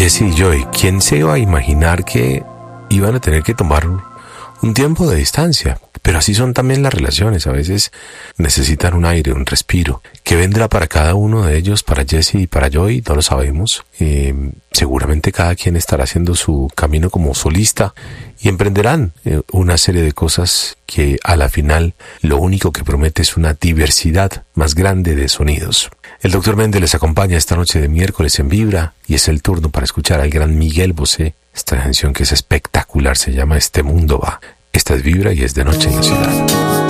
Jesse y Joy, ¿quién se iba a imaginar que iban a tener que tomar un tiempo de distancia? Pero así son también las relaciones, a veces necesitan un aire, un respiro. ¿Qué vendrá para cada uno de ellos, para Jesse y para Joy? No lo sabemos. Seguramente cada quien estará haciendo su camino como solista y emprenderán una serie de cosas que a la final lo único que promete es una diversidad más grande de sonidos. El Dr. Méndez les acompaña esta noche de miércoles en Vibra y es el turno para escuchar al gran Miguel Bosé. Esta canción que es espectacular se llama Este Mundo Va. Esta es Vibra y es de noche en la ciudad.